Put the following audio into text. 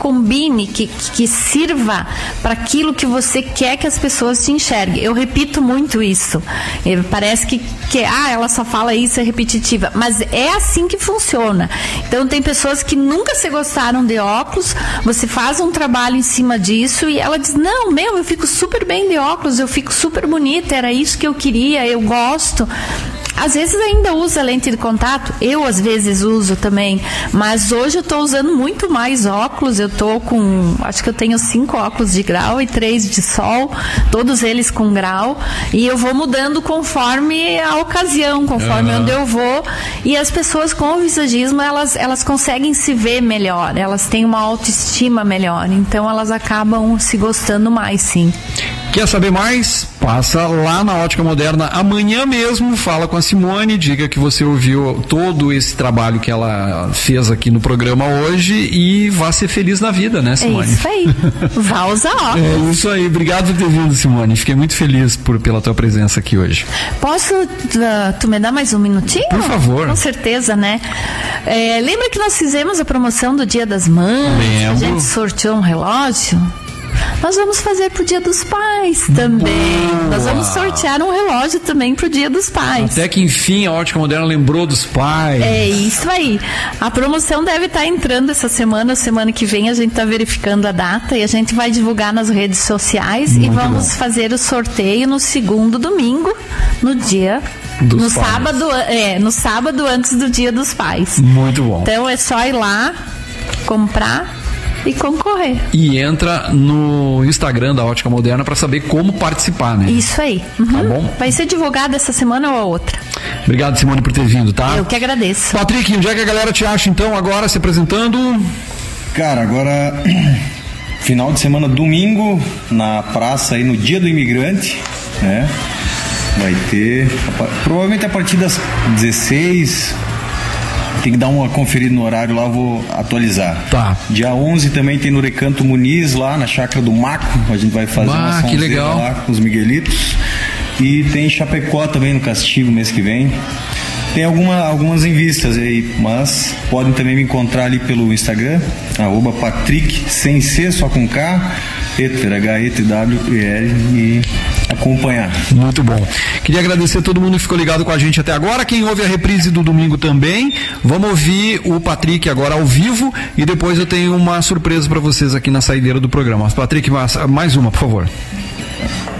combine, que sirva para aquilo que você quer que as pessoas te enxerguem. Eu repito muito isso. Parece que ela só fala isso, é repetitiva. Mas é assim que funciona. Então, tem pessoas que nunca se gostaram de óculos, você faz um trabalho em cima disso e ela diz, não, eu fico super bem de óculos, eu fico super bonita, era isso que eu queria, eu gosto. Às vezes ainda usa lente de contato, eu às vezes uso também, mas hoje eu estou usando muito mais óculos, acho que eu tenho 5 óculos de grau e 3 de sol, todos eles com grau, e eu vou mudando conforme a ocasião, conforme onde eu vou, e as pessoas com o visagismo, elas conseguem se ver melhor, elas têm uma autoestima melhor, então elas acabam se gostando mais, sim. Quer saber mais? Passa lá na Ótica Moderna amanhã mesmo, fala com a Simone, diga que você ouviu todo esse trabalho que ela fez aqui no programa hoje e vá ser feliz na vida, né, Simone? É isso aí, vá usar óculos. É isso aí, obrigado por ter vindo, Simone, fiquei muito feliz pela tua presença aqui hoje. Posso, tu me dá mais um minutinho? Por favor. Com certeza, né? Lembra que nós fizemos a promoção do Dia das Mães? Lembro. A gente sorteou um relógio? Nós vamos fazer pro Dia dos Pais também. Boa. Nós vamos sortear um relógio também pro Dia dos Pais. Até que enfim a Ótica Moderna lembrou dos pais. É isso aí. A promoção deve estar entrando essa semana que vem a gente está verificando a data e a gente vai divulgar nas redes sociais. Muito e vamos bom. Fazer o sorteio no segundo domingo, no dia... No sábado antes do Dia dos Pais. Muito bom. Então é só ir lá, comprar e concorrer. E entra no Instagram da Ótica Moderna para saber como participar, né? Isso aí. Uhum. Tá bom? Vai ser divulgado essa semana ou a outra. Obrigado, Simone, por ter vindo, tá? Eu que agradeço. Patrick, onde é que a galera te acha então agora se apresentando? Cara, agora final de semana, domingo, na praça aí no Dia do Imigrante, né? Vai ter, provavelmente a partir das 16, tem que dar uma conferida no horário lá, eu vou atualizar. Tá. Dia 11 também tem no Recanto Muniz, lá na Chácara do Maco, a gente vai fazer uma sonzeira lá com os Miguelitos. E tem Chapecó também no Castigo, mês que vem. Tem algumas em vistas aí, mas podem também me encontrar ali pelo Instagram, @Patrick, sem C, só com K, Etwer, H-E-T-W-E-R, e acompanhar. Muito bom. Queria agradecer a todo mundo que ficou ligado com a gente até agora. Quem ouve a reprise do domingo também, vamos ouvir o Patrick agora ao vivo e depois eu tenho uma surpresa para vocês aqui na saideira do programa. Mas, Patrick, mais uma, por favor.